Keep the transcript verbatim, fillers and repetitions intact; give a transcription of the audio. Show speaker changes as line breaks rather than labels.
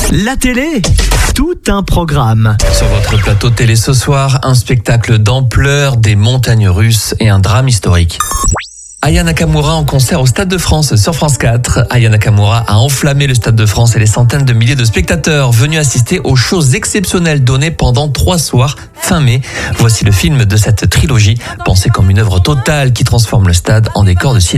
La télé, tout un programme.
Sur votre plateau télé ce soir, un spectacle d'ampleur, des montagnes russes et un drame historique. Aya Nakamura en concert au Stade de France sur France quatre. Aya Nakamura a enflammé le Stade de France et les centaines de milliers de spectateurs venus assister aux shows exceptionnels donnés pendant trois soirs fin mai. Voici le film de cette trilogie, pensé comme une œuvre totale qui transforme le stade en décor de cinéma.